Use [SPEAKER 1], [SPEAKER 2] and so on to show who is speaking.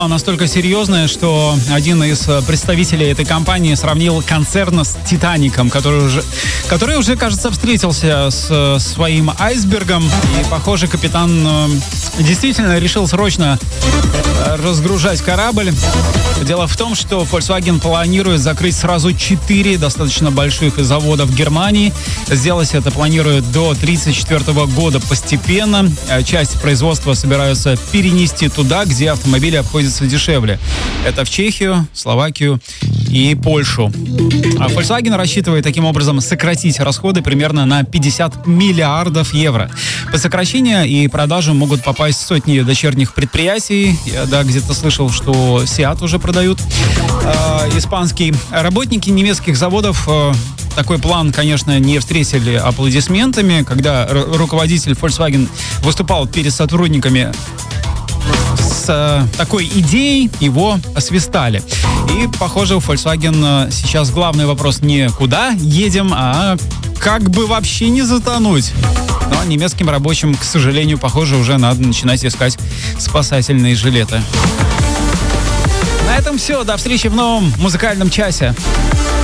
[SPEAKER 1] Настолько серьезная, что один из представителей этой компании сравнил концерн с «Титаником», который уже, кажется, встретился с своим айсбергом. И, похоже, капитан действительно решил срочно разгружать корабль. Дело в том, что Volkswagen планирует закрыть сразу 4 достаточно больших завода в Германии. Сделать это планируют до 1934 года постепенно. Часть производства собираются перенести туда, где автомобили обходятся дешевле. Это в Чехию, Словакию и Польшу. А Volkswagen рассчитывает таким образом сократить расходы примерно на 50 миллиардов евро. По сокращению и продажам могут попасть сотни дочерних предприятий. Я где-то слышал, что Seat уже продают испанский. Работники немецких заводов такой план, конечно, не встретили аплодисментами. Когда руководитель Volkswagen выступал перед сотрудниками с такой идеей, его освистали. И, похоже, у Volkswagen сейчас главный вопрос не куда едем, а как бы вообще не затонуть. Но немецким рабочим, к сожалению, похоже, уже надо начинать искать спасательные жилеты. На этом все. До встречи в новом музыкальном часе.